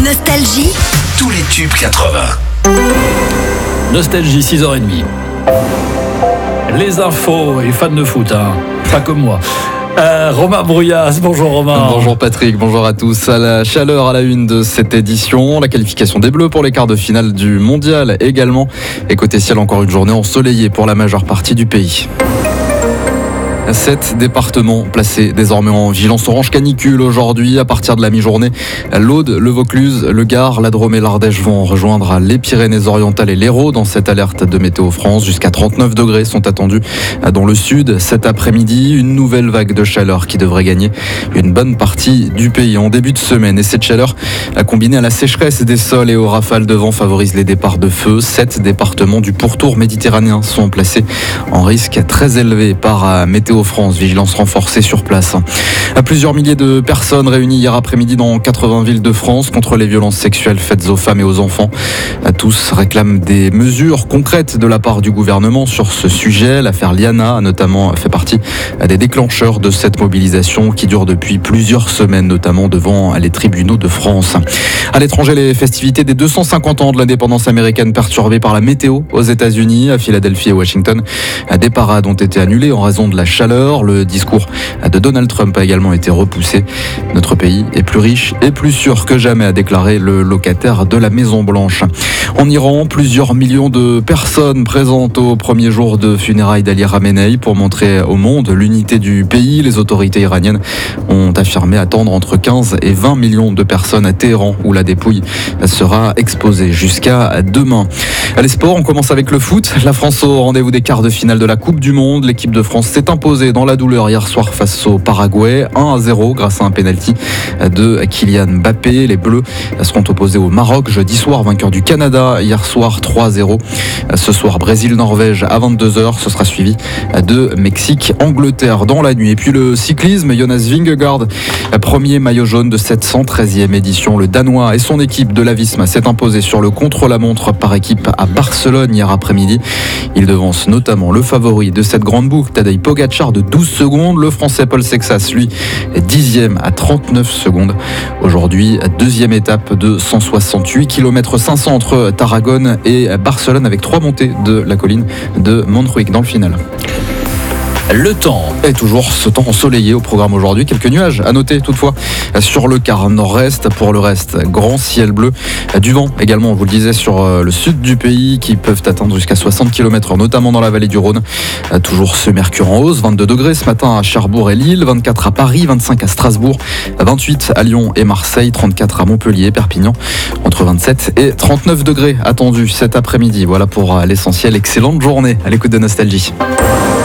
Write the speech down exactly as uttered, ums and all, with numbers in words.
Nostalgie. Tous les tubes quatre-vingts. Nostalgie, six heures trente. Les infos et fans de foot, hein. Pas comme moi. Euh, Romain Brouillas, bonjour Romain. Bonjour Patrick, bonjour à tous. À la chaleur à la une de cette édition, la qualification des Bleus pour les quarts de finale du Mondial également. Et côté ciel, encore une journée ensoleillée pour la majeure partie du pays. Sept départements placés désormais en vigilance orange canicule aujourd'hui. À partir de la mi-journée, l'Aude, le Vaucluse, le Gard, la Drôme et l'Ardèche vont rejoindre les Pyrénées-Orientales et l'Hérault dans cette alerte de Météo France. Jusqu'à trente-neuf degrés sont attendus dans le sud cet après-midi. Une nouvelle vague de chaleur qui devrait gagner une bonne partie du pays en début de semaine. Et cette chaleur, combinée à la sécheresse des sols et aux rafales de vent, favorise les départs de feu. Sept départements du pourtour méditerranéen sont placés en risque très élevé par Météo France, vigilance renforcée sur place. À plusieurs milliers de personnes réunies hier après-midi dans quatre-vingts villes de France contre les violences sexuelles faites aux femmes et aux enfants. Tous réclament des mesures concrètes de la part du gouvernement sur ce sujet. L'affaire Liana a notamment fait partie des déclencheurs de cette mobilisation qui dure depuis plusieurs semaines, notamment devant les tribunaux de France. À l'étranger, les festivités des deux cent cinquante ans de l'indépendance américaine perturbées par la météo aux États-Unis. À Philadelphie et Washington, des parades ont été annulées en raison de la chaleur. Le discours de Donald Trump a également été repoussé. Notre pays est plus riche et plus sûr que jamais, a déclaré le locataire de la Maison Blanche. En Iran, plusieurs millions de personnes présentes au premier jour de funérailles d'Ali Khamenei pour montrer au monde l'unité du pays. Les autorités iraniennes ont affirmé attendre entre quinze et vingt millions de personnes à Téhéran, où la dépouille sera exposée jusqu'à demain. Les sports, on commence avec le foot. La France au rendez-vous des quarts de finale de la Coupe du Monde. L'équipe de France s'est imposée dans la douleur hier soir face au Paraguay, un à zéro grâce à un pénalty de Kylian Mbappé. Les Bleus seront opposés au Maroc jeudi soir, vainqueur du Canada hier soir trois à zéro. Ce soir, Brésil-Norvège à vingt-deux heures. Ce sera suivi de Mexique-Angleterre dans la nuit. Et puis le cyclisme, Jonas Vingegaard, premier maillot jaune de cette cent treizième édition. Le Danois et son équipe de la Visma s'est imposé sur le contre-la-montre par équipe à Barcelone hier après-midi. Il devance notamment le favori de cette grande boucle, Tadej Pogacar, de douze secondes. Le Français Paul Sexas, lui, est dixième à trente-neuf secondes. Aujourd'hui, deuxième étape de cent soixante-huit kilomètres cinq cents entre Tarragone et Barcelone, avec trois montées de la colline de Montjuïc dans le final. Le temps. Et toujours ce temps ensoleillé au programme aujourd'hui. Quelques nuages à noter toutefois sur le quart nord-est. Pour le reste, grand ciel bleu. Du vent également, on vous le disait, sur le sud du pays qui peuvent atteindre jusqu'à soixante kilomètres heure, notamment dans la vallée du Rhône. Toujours ce mercure en hausse, vingt-deux degrés ce matin à Cherbourg et Lille, vingt-quatre à Paris, vingt-cinq à Strasbourg, vingt-huit à Lyon et Marseille, trente-quatre à Montpellier et Perpignan, entre vingt-sept et trente-neuf degrés attendus cet après-midi. Voilà pour l'essentiel. Excellente journée à l'écoute de Nostalgie.